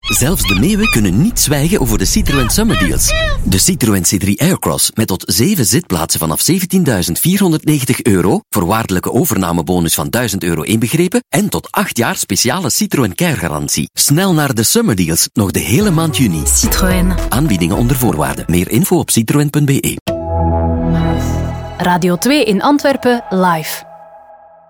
Zelfs de meeuwen kunnen niet zwijgen over de Citroën Summer Deals. De Citroën C3 Aircross met tot 7 zitplaatsen vanaf €17.490, voorwaardelijke overnamebonus van €1.000 inbegrepen en tot 8 jaar speciale Citroën Care-garantie. Snel naar de Summer Deals, nog de hele maand juni. Citroën. Aanbiedingen onder voorwaarden. Meer info op citroen.be. Radio 2 in Antwerpen live.